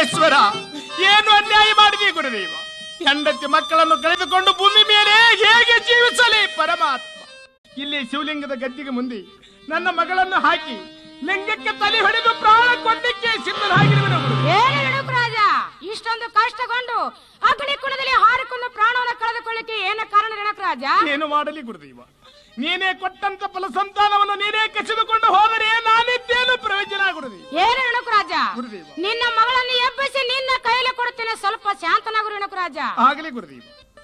ಪರಮೇಶ್ವರ, ಏನು ಅನ್ಯಾಯ ಮಾಡಿದೆ ಗುರುದೇವ. ಹೆಂಡತಿ ಮಕ್ಕಳನ್ನು ಕಳೆದುಕೊಂಡು ಭೂಮಿ ಮೇಲೆ ಹೇಗೆ ಜೀವಿಸಲಿ ಪರಮಾತ್ಮ. ಇಲ್ಲಿ ಶಿವಲಿಂಗದ ಗದ್ದಿಗೆ ಮುಂದೆ ನನ್ನ ಮಗಳನ್ನು ಹಾಕಿ ಲಿಂಗಕ್ಕೆ ತಲೆ ಹೊಡೆದು ಪ್ರಾಣ ಕೊಡ್ಲಿಕ್ಕೆ ಸಿದ್ಧರಾಗಿರುವನು. ರಾಜ, ಇಷ್ಟೊಂದು ಕಷ್ಟಗೊಂಡು ಅಗ್ನಿ ಕುಂಡದಲ್ಲಿ ಹಾರಿಕೊಂಡು ಪ್ರಾಣವನ್ನು ಕಳೆದುಕೊಳ್ಳಿಕ್ಕೆ ಏನು ಕಾರಣ ರಾಜ? ಏನು ಮಾಡಲಿ ಗುರುದೇವ, ನೀನೇ ಕೊಟ್ಟಂತ ಫಲ ಸಂತಾನವನ್ನು ನೀನೇ ಕಸಿದುಕೊಂಡು ಹೋದರೆ ನಾನಿದ್ದೇನು ಪ್ರಯೋಜನ ಗುರುದೇವ? ಏನು ರಾಜ, ನಿನ್ನ ಮಗಳನ್ನು ಎಬ್ಬಿಸಿ ನಿನ್ನ ಕೈಯಲ್ಲಿ ಕೊಡುತ್ತೇನೆ, ಸ್ವಲ್ಪ ಶಾಂತನಾಗುರು ರಾಜ. ಆಗಲಿ ಗುರುದೇವ.